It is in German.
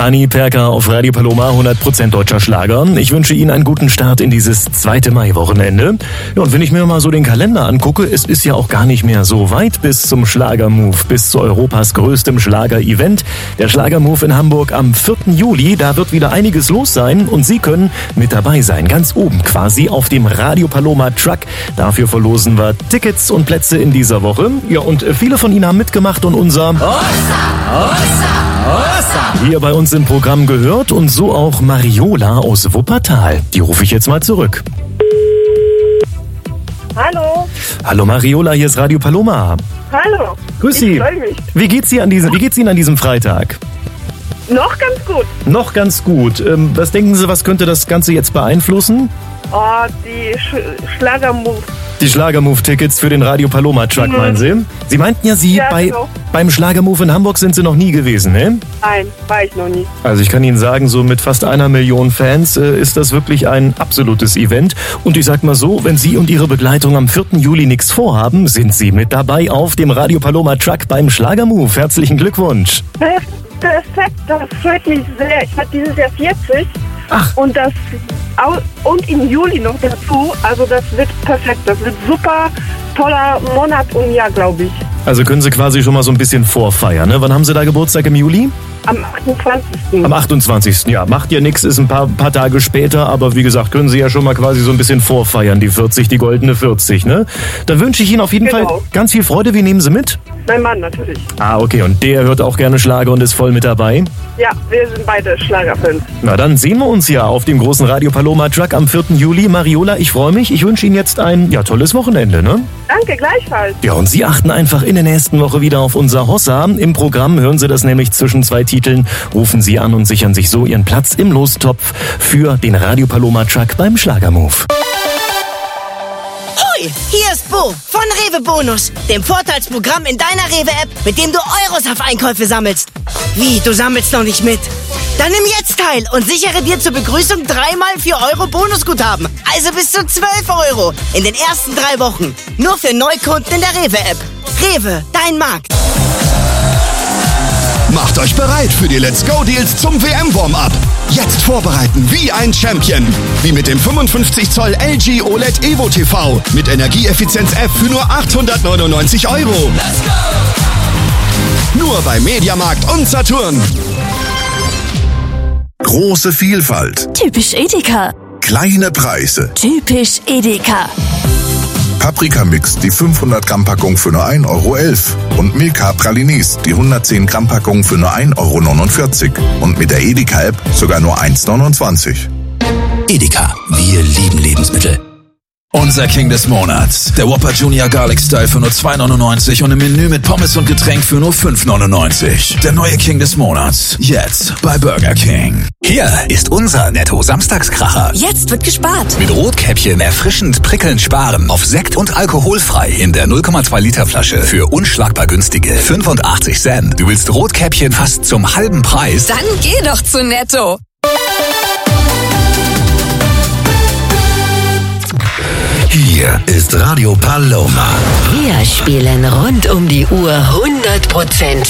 Ani Perka auf Radio Paloma, 100% deutscher Schlager. Ich wünsche Ihnen einen guten Start in dieses 2. Mai-Wochenende. Ja, und wenn ich mir mal so den Kalender angucke, es ist ja auch gar nicht mehr so weit bis zum Schlagermove, bis zu Europas größtem Schlager-Event. Der Schlagermove in Hamburg am 4. Juli, da wird wieder einiges los sein und Sie können mit dabei sein, ganz oben quasi auf dem Radio Paloma Truck. Dafür verlosen wir Tickets und Plätze in dieser Woche. Ja, und viele von Ihnen haben mitgemacht und unser hier bei uns im Programm gehört und so auch Mariola aus Wuppertal. Die rufe ich jetzt mal zurück. Hallo. Hallo Mariola, hier ist Radio Paloma. Hallo. Grüß Sie. Ich freue mich. Wie geht's Ihnen an diesem Freitag? Noch ganz gut. Noch ganz gut. Was denken Sie, was könnte das Ganze jetzt beeinflussen? Oh, die Schlagermove. Die Schlagermove-Tickets für den Radio Paloma Truck, meinen Sie? Sie meinten ja, genau. Beim Schlagermove in Hamburg sind Sie noch nie gewesen, ne? Nein, war ich noch nie. Also ich kann Ihnen sagen, so mit fast 1 Million Fans ist das wirklich ein absolutes Event. Und ich sag mal so, wenn Sie und Ihre Begleitung am 4. Juli nichts vorhaben, sind Sie mit dabei auf dem Radio Paloma Truck beim Schlagermove. Herzlichen Glückwunsch. Perfekt, das freut mich sehr. Ich hatte dieses Jahr 40. Ach. Und im Juli noch dazu. Also das wird perfekt. Das wird super toller Monat und Jahr, glaube ich. Also können Sie quasi schon mal so ein bisschen vorfeiern, ne? Wann haben Sie da Geburtstag im Juli? Am 28. Am 28. Ja, macht ja nichts, ist ein paar Tage später, aber wie gesagt, können Sie ja schon mal quasi so ein bisschen vorfeiern, die 40, die goldene 40, ne? Dann wünsche ich Ihnen auf jeden Fall ganz viel Freude. Wie nehmen Sie mit? Mein Mann natürlich. Ah, okay, und der hört auch gerne Schlager und ist voll mit dabei? Ja, wir sind beide Schlagerfans. Na, dann sehen wir uns ja auf dem großen Radio Paloma Truck am 4. Juli. Mariola, ich freue mich. Ich wünsche Ihnen jetzt ein tolles Wochenende, ne? Danke, gleichfalls. Ja, und Sie achten einfach in der nächsten Woche wieder auf unser Hossa. Im Programm hören Sie das nämlich zwischen 2 Titeln. Rufen Sie an und sichern sich so Ihren Platz im Lostopf für den Radio Paloma Truck beim Schlagermove. Hoi, hier ist Bo von Rewe Bonus, dem Vorteilsprogramm in deiner Rewe-App, mit dem du Euros auf Einkäufe sammelst. Wie, du sammelst noch nicht mit? Dann nimm jetzt teil und sichere dir zur Begrüßung 3x 4 Euro Bonusguthaben. Also bis zu 12 Euro in den ersten 3 Wochen. Nur für Neukunden in der Rewe-App. Rewe, dein Markt. Macht euch bereit für die Let's Go Deals zum WM-Warm-Up. Jetzt vorbereiten wie ein Champion. Wie mit dem 55 Zoll LG OLED Evo TV mit Energieeffizienz F für nur 899 Euro. Let's go! Nur bei Mediamarkt und Saturn. Große Vielfalt. Typisch Edeka. Kleine Preise. Typisch Edeka. Paprika-Mix, die 500 Gramm Packung für nur 1,11 Euro. Und Milka Pralinis, die 110 Gramm Packung für nur 1,49 Euro. Und mit der Edeka-App sogar nur 1,29 €. Edeka, wir lieben Lebensmittel. Unser King des Monats. Der Whopper Junior Garlic Style für nur 2,99 € und im Menü mit Pommes und Getränk für nur 5,99 €. Der neue King des Monats. Jetzt bei Burger King. Hier ist unser Netto-Samstagskracher. Jetzt wird gespart. Mit Rotkäppchen erfrischend prickelnd sparen. Auf Sekt und alkoholfrei in der 0,2 Liter Flasche für unschlagbar günstige 85 Cent. Du willst Rotkäppchen fast zum halben Preis? Dann geh doch zu Netto. Hier ist Radio Paloma. Wir spielen rund um die Uhr 100%